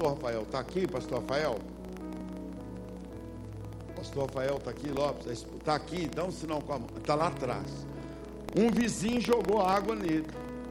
pastor Rafael está aqui, pastor Rafael? Pastor Rafael está aqui, Lopes, está aqui, dá um sinal com a mão, está lá atrás. Um vizinho jogou água nele.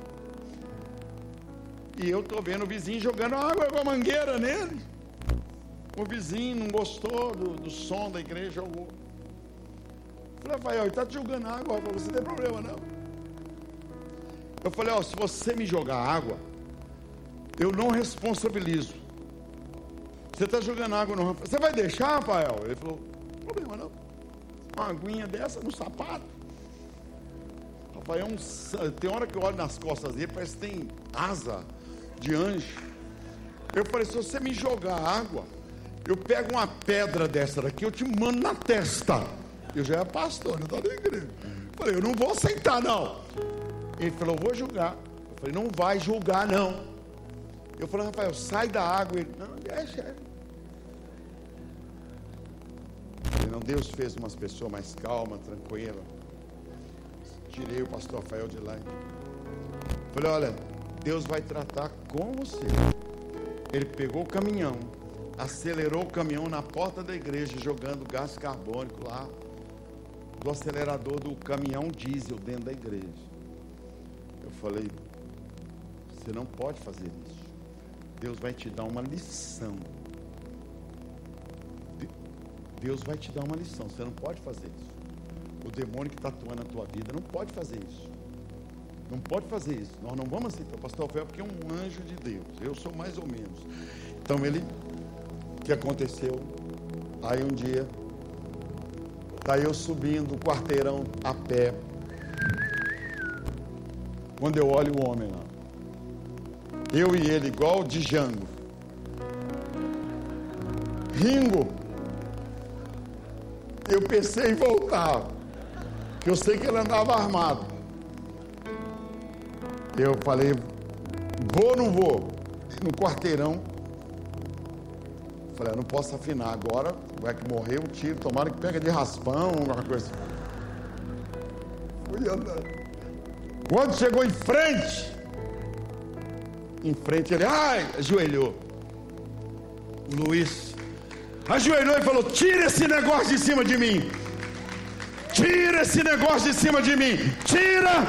E eu estou vendo o vizinho jogando água com a mangueira nele. O vizinho não gostou do som da igreja, jogou. Eu falei, Rafael, ele está te jogando água, você não tem problema não. Eu falei, ó, se você me jogar água, eu não responsabilizo. Você está jogando água no Rafael, você vai deixar, Rafael? Ele falou, não tem problema não. Uma aguinha dessa no sapato. Rafael, tem hora que eu olho nas costas dele, parece que tem asa de anjo. Eu falei, se você me jogar água, eu pego uma pedra dessa daqui, eu te mando na testa. Eu já era pastor, eu estava na igreja. Eu falei, eu não vou aceitar não. Ele falou, eu vou julgar. Eu falei, não vai julgar não. Eu falei, Rafael, sai da água. Ele, não, deixa. Não, Deus fez umas pessoas mais calmas, tranquilas. Tirei o pastor Rafael de lá. Falei, olha, Deus vai tratar com você. Ele pegou o caminhão, acelerou o caminhão na porta da igreja, jogando gás carbônico lá do acelerador do caminhão diesel dentro da igreja. Eu falei, você não pode fazer isso. Deus vai te dar uma lição. Deus vai te dar uma lição. Você não pode fazer isso. O demônio que está atuando na tua vida não pode fazer isso. Não pode fazer isso. Nós não vamos aceitar o pastor Rafael porque é um anjo de Deus. Eu sou mais ou menos. Então o que aconteceu? Aí um dia, está eu subindo o quarteirão a pé. Quando eu olho o homem lá, eu e ele igual de Django, Ringo. Eu pensei em voltar, porque eu sei que ele andava armado. Eu falei, vou ou não vou? No quarteirão. Falei, eu não posso afinar agora, vai que morrer um tiro, tomara que pega de raspão, alguma coisa. Fui andando. Quando chegou em frente ele, ajoelhou. O Luiz ajoelhou e falou, tira esse negócio de cima de mim. Tira esse negócio de cima de mim. Tira.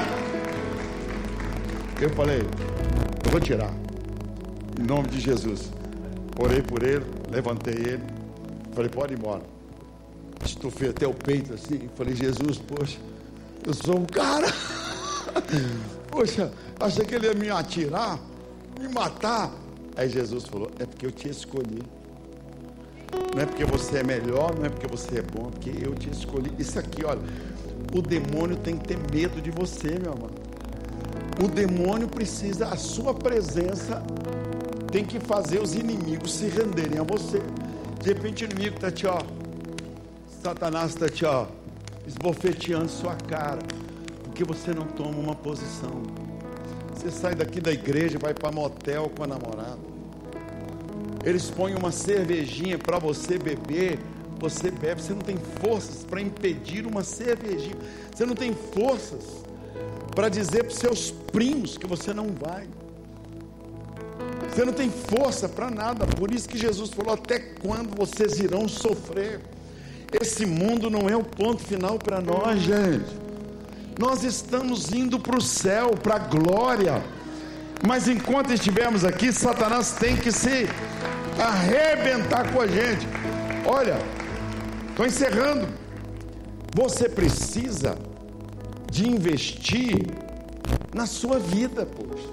Eu falei, eu vou tirar. Em nome de Jesus. Orei por ele, levantei ele. Falei, pode ir embora. Estufei até o peito assim. Falei, Jesus, poxa, eu sou um cara. Poxa, achei que ele ia me atirar, me matar. Aí Jesus falou, é porque eu te escolhi. Não é porque você é melhor, não é porque você é bom, porque eu te escolhi. Isso aqui, olha, o demônio tem que ter medo de você, meu amado. O demônio precisa, a sua presença tem que fazer os inimigos se renderem a você. De repente o inimigo está te, Satanás está te, esbofeteando sua cara, porque você não toma uma posição. Você sai daqui da igreja, vai para motel com a namorada. Eles põem uma cervejinha para você beber, você bebe, você não tem forças para impedir uma cervejinha. Você não tem forças para dizer para os seus primos que você não vai. Você não tem força para nada. Por isso que Jesus falou, até quando vocês irão sofrer? Esse mundo não é o ponto final para nós, gente. Nós estamos indo para o céu, para a glória. Mas enquanto estivermos aqui, Satanás tem que se arrebentar com a gente. Olha, estou encerrando. Você precisa de investir na sua vida, poxa.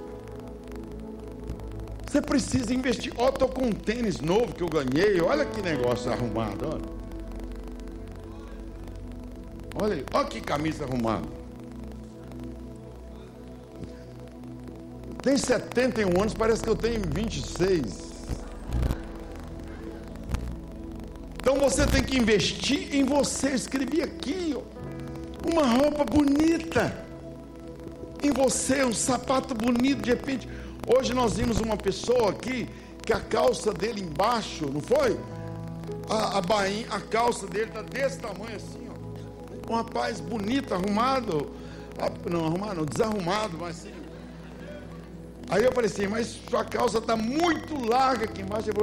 Você precisa investir. Ó, estou com um tênis novo que eu ganhei. Olha que negócio arrumado. Olha aí, olha que camisa arrumada. Tem 71 anos, parece que eu tenho 26. Então você tem que investir em você. Escrevi aqui, uma roupa bonita em você, um sapato bonito. De repente, hoje nós vimos uma pessoa aqui que a calça dele embaixo, não foi? A bainha, a calça dele está desse tamanho assim, ó. Um rapaz bonito, arrumado, não arrumado, não, desarrumado, mas assim. Aí eu falei assim, mas sua calça está muito larga aqui embaixo. Ele